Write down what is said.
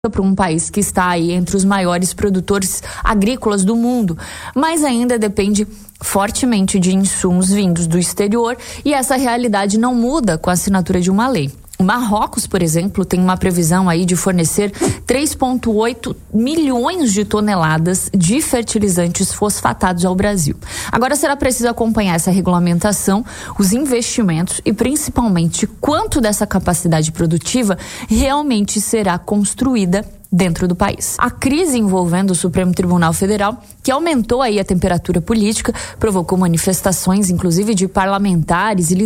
para um país que está aí entre os maiores produtores agrícolas do mundo, mas ainda depende fortemente de insumos vindos do exterior, e essa realidade não muda com a assinatura de uma lei. O Marrocos, por exemplo, tem uma previsão aí de fornecer 3,8 milhões de toneladas de fertilizantes fosfatados ao Brasil. Agora será preciso acompanhar essa regulamentação, os investimentos e principalmente quanto dessa capacidade produtiva realmente será construída dentro do país. A crise envolvendo o Supremo Tribunal Federal, que aumentou aí a temperatura política, provocou manifestações, inclusive de parlamentares e